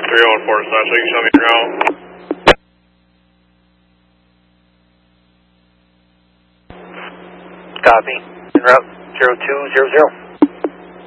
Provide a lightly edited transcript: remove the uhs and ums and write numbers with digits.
3014, so you can show me your route. Copy. En route 0200.